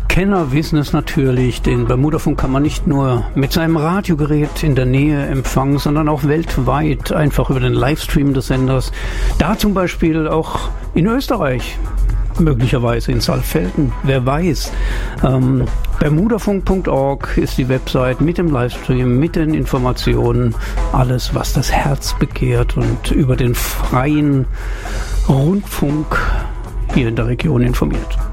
Kenner wissen es natürlich, den Bermudafunk kann man nicht nur mit seinem Radiogerät in der Nähe empfangen, sondern auch weltweit, einfach über den Livestream des Senders. Da zum Beispiel auch in Österreich, möglicherweise in Saalfelden, wer weiß. Bermudafunk.org ist die Website mit dem Livestream, mit den Informationen, alles, was das Herz begehrt und über den freien Rundfunk hier in der Region informiert.